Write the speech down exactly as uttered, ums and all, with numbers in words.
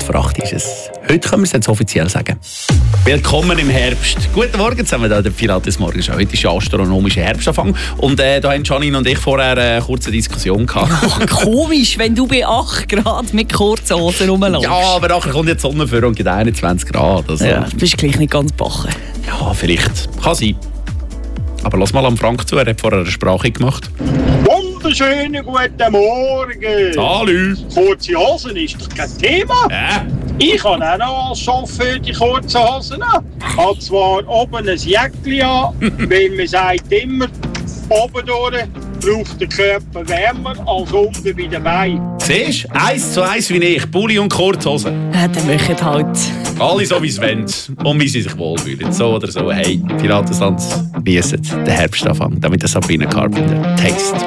vor acht ist es. Heute können wir es jetzt offiziell sagen. Willkommen im Herbst. Guten Morgen zusammen, da der Pilates Morgenshow. Heute ist ja astronomischer Herbstanfang. Und äh, da haben Janine und ich vorher eine kurze Diskussion gehabt. Ach, komisch, wenn du bei acht Grad mit kurzen Hosen rumläufst. Ja, aber nachher kommt jetzt die Sonne vor und gibt einundzwanzig Grad. Also, ja, du bist gleich nicht ganz bachen. Ja, vielleicht. Kann sein. Aber lass mal am Frank zu, er hat vorher eine Sprache gemacht. Wunderschönen guten Morgen! Hallo! Kurze Hosen ist doch kein Thema. Äh? Ich habe auch noch als Chauffeur die kurzen Hosen an. Ich habe zwar oben ein Jäckchen an, weil man sagt immer, oben durch braucht der Körper wärmer als unten bei den Beinen. Siehst du? Eins zu eins wie ich. Pulli und Kurzhosen. Ja, dann machen halt. Alle so, wie sie wollen. Und wie sie sich wohlfühlen. So oder so. Hey, Pilates-Lanz, geniessen den Herbstanfang. Damit der Sabrina Carpenter Taste.